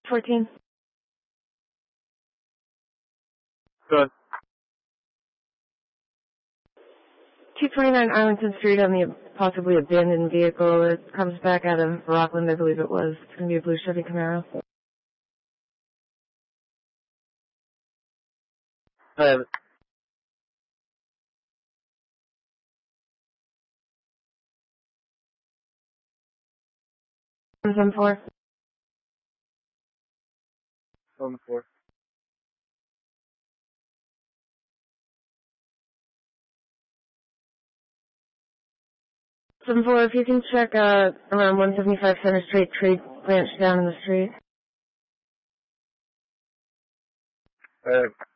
14. Good. 229 Arlington Street on the possibly abandoned vehicle. It comes back out of Rockland, I believe it was. It's going to be a blue Chevy Camaro. I have it. 774. On the floor. 74, if you can check around 175 Center Street, tree branch down in the street. I have it.